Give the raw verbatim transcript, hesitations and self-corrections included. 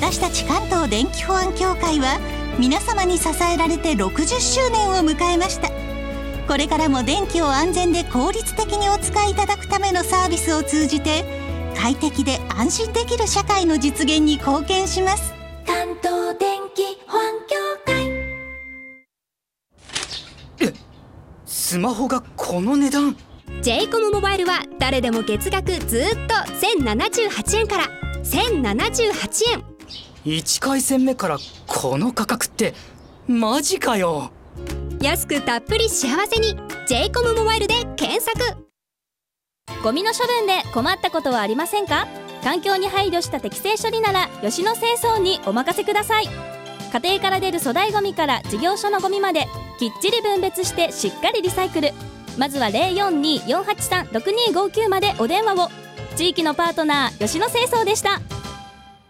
私たち関東電気保安協会は皆様に支えられてろくじゅっしゅうねんを迎えました。これからも電気を安全で効率的にお使いいただくためのサービスを通じて快適で安心できる社会の実現に貢献します。 関東電気保安協会。 え、スマホがこの値段。 ジェイコム モバイルは誰でも月額ずっとせんななじゅうはちえんからせんななじゅうはちえん。 いち回線目からこの価格ってマジかよ。 安くたっぷり幸せに ジェイコム モバイルで検索。 ゴミの処分で困ったことはありませんか？環境に配慮した適正処理なら吉野清掃にお任せください。家庭から出る粗大ゴミから事業所のゴミまできっちり分別してしっかりリサイクル。まずは ゼロよんにーよんはちさんろくにーごきゅう までお電話を。地域のパートナー吉野清掃でした。